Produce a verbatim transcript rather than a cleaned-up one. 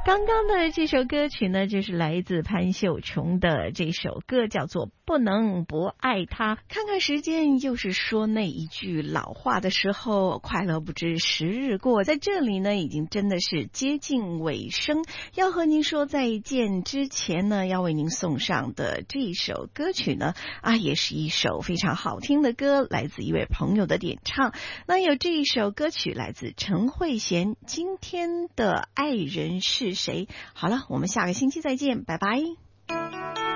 刚刚的这首歌曲呢，就是来自潘秀琼的这首歌，叫做《不能不爱他》。看看时间，又是说那一句老话的时候，快乐不知时日过。在这里呢，已经真的是接近尾声，要和您说再见之前呢，要为您送上的这一首歌曲呢，啊，也是一首非常好听的歌，来自一位朋友的点唱。那有这一首歌曲来自陈慧娴，《今天的爱人是谁》。好了，我们下个星期再见，拜拜。